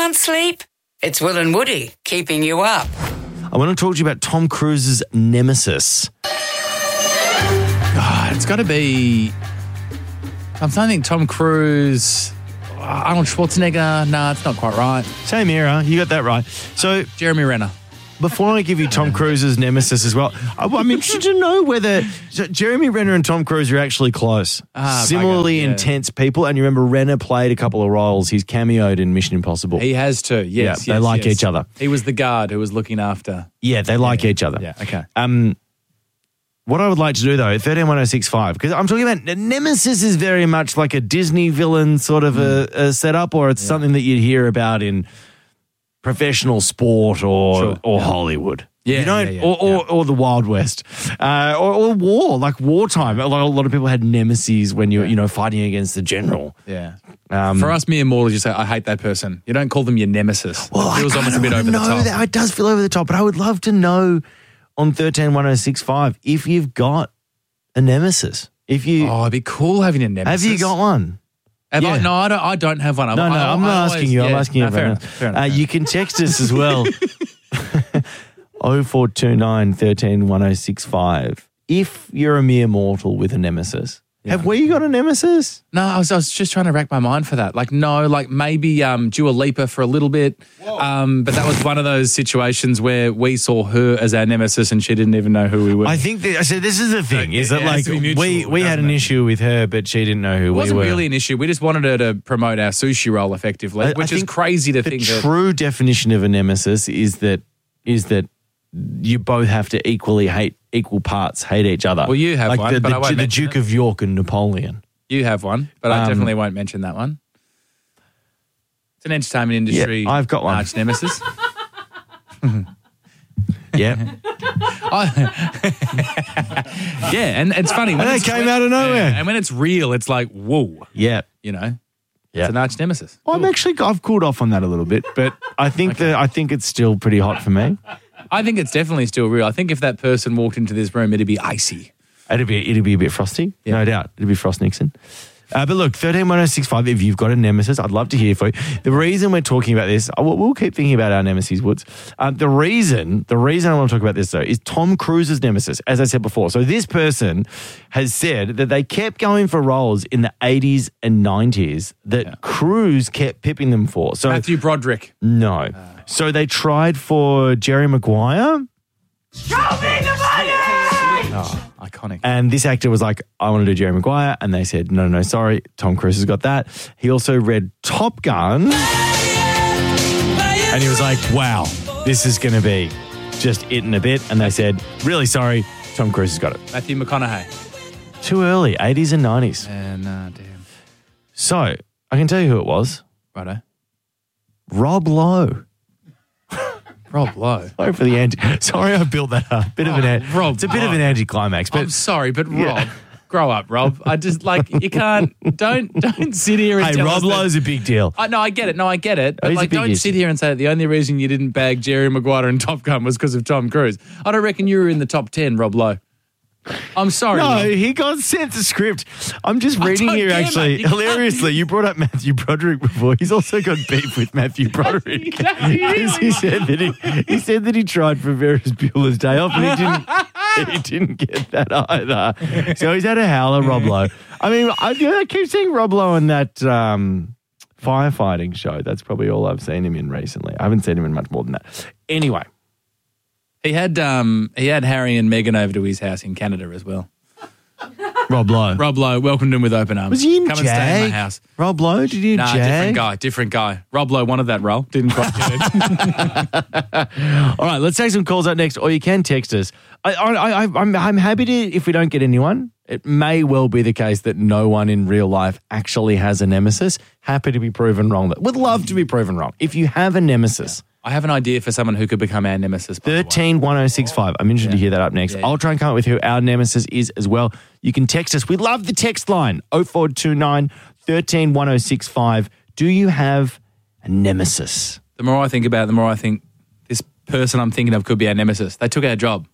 Can't sleep? It's Will and Woody keeping you up. I want to talk to you about Tom Cruise's nemesis. It's got to be... I'm trying to think Tom Cruise, Arnold Schwarzenegger. Nah, it's not quite right. Same era. You got that right. So, Jeremy Renner. before I give you Tom Cruise's nemesis as well, I'm interested to know whether Jeremy Renner and Tom Cruise are actually close. Similarly intense people. And you remember Renner played a couple of roles. He's cameoed in Mission Impossible. He has too, yes. Yeah, they like each other. He was the guard who was looking after. Yeah, they like each other. Yeah, okay. What I would like to do, though, 131065, because I'm talking about Nemesis is very much like a Disney villain sort of a setup, or it's something that you'd hear about in professional sport or Hollywood. Yeah, you don't, or the Wild West, or war, like wartime. A lot of people had nemesis when you're fighting against the general. Yeah. For us mere mortals, you say, I hate that person. You don't call them your nemesis. Well, it feels almost a bit over the top. It does feel over the top, but I would love to know on 131065 if you've got a nemesis. If you, it'd be cool having a nemesis. Have you got one? No, I don't have one. I'm not asking you. I'm asking you. Fair enough. You can text us as well. 0429 131065. If you're a mere mortal with a nemesis, have we got a nemesis? No, I was just trying to rack my mind for that. Maybe Dua Lipa for a little bit. But that was one of those situations where we saw her as our nemesis and she didn't even know who we were. I think this is the thing, we had an issue with her, but she didn't know who we were. It wasn't really an issue. We just wanted her to promote our sushi roll effectively, which is crazy to think. The true definition of a nemesis is that you both have to equal parts hate each other. Well, you have one, but I won't the Duke of York and Napoleon. You have one, but I definitely won't mention that one. It's an entertainment industry. Yeah, I've got one. Arch nemesis. Yeah. Yeah, and it's funny. And it came out of nowhere. Yeah, and when it's real, it's like, whoa. Yeah. It's an arch nemesis. I've cooled off on that a little bit, but I think it's still pretty hot for me. I think it's definitely still real. I think if that person walked into this room, it'd be icy. It'd be a bit frosty, no doubt. It'd be Frost Nixon. But look, 131065, if you've got a nemesis, I'd love to hear from you. The reason we're talking about this, we'll keep thinking about our nemesis, Woods. The reason I want to talk about this, though, is Tom Cruise's nemesis, as I said before. So this person has said that they kept going for roles in the 80s and 90s that Cruise kept pipping them for. So Matthew Broderick. No. So they tried for Jerry Maguire. Show me the money! Oh, iconic. And this actor was like, I want to do Jerry Maguire. And they said, no, sorry. Tom Cruise has got that. He also read Top Gun. And he was like, wow, this is going to be just it in a bit. And they said, really sorry, Tom Cruise has got it. Matthew McConaughey. Too early, 80s and 90s. Damn. So, I can tell you who it was. Righto. Rob Lowe. Rob Lowe. Sorry for the Sorry, I built that up. Rob. It's a bit of an anticlimax. But I'm sorry, but Rob, grow up, Rob. I just you can't. Don't sit here and. Hey, Rob Lowe's a big deal. No, I get it. But don't sit here and say that the only reason you didn't bag Jerry Maguire in Top Gun was because of Tom Cruise. I don't reckon you were in the top 10, Rob Lowe. I'm sorry. No, Rob. he got sent the script. I'm just reading here, actually. Hilariously, you brought up Matthew Broderick before. He's also got beef with Matthew Broderick. he said that he tried for Ferris Bueller's Day Off and he didn't get that either. So he's had a howler, Rob Lowe. I mean, I keep seeing Rob Lowe in that firefighting show. That's probably all I've seen him in recently. I haven't seen him in much more than that. Anyway. He had Harry and Meghan over to his house in Canada as well. Rob Lowe. Rob Lowe welcomed him with open arms. Was he in Come Jag? and stay in my house. Rob Lowe? Did he in Jag? Different guy. Rob Lowe wanted that role. Didn't quite get it. All right, let's take some calls out next, or you can text us. I'm happy to, if we don't get anyone, it may well be the case that no one in real life actually has a nemesis. Happy to be proven wrong. Would love to be proven wrong. If you have a nemesis... I have an idea for someone who could become our nemesis. 131065. I'm interested to hear that up next. I'll try and come up with who our nemesis is as well. You can text us. We love the text line. 0429 131065. Do you have a nemesis? The more I think about it, the more I think this person I'm thinking of could be our nemesis. They took our job.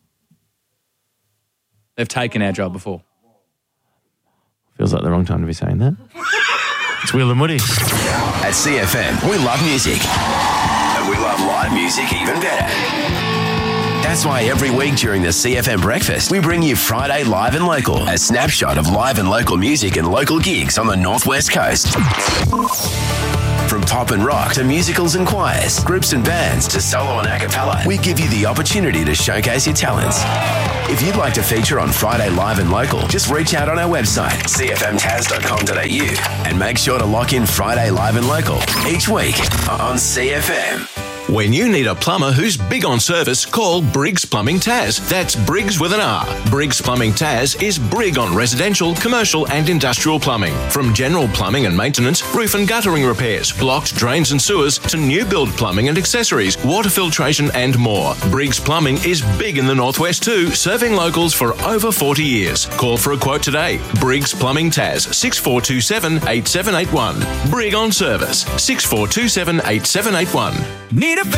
They've taken our job before. Feels like the wrong time to be saying that. It's Will and Woody. At CFM, we love music. And we love live music even better. That's why every week during the CFM Breakfast, we bring you Friday Live and Local, a snapshot of live and local music and local gigs on the Northwest Coast. From pop and rock to musicals and choirs, groups and bands to solo and a cappella, we give you the opportunity to showcase your talents. If you'd like to feature on Friday Live and Local, just reach out on our website, cfmtas.com.au, and make sure to lock in Friday Live and Local each week on CFM. When you need a plumber who's big on service, call Briggs Plumbing Taz. That's Briggs with an R. Briggs Plumbing Taz is brig on residential, commercial and industrial plumbing. From general plumbing and maintenance, roof and guttering repairs, blocked drains and sewers, to new build plumbing and accessories, water filtration and more. Briggs Plumbing is big in the Northwest too, serving locals for over 40 years. Call for a quote today. Briggs Plumbing Taz, 6427 8781. Brig on service, 6427 8781. Need a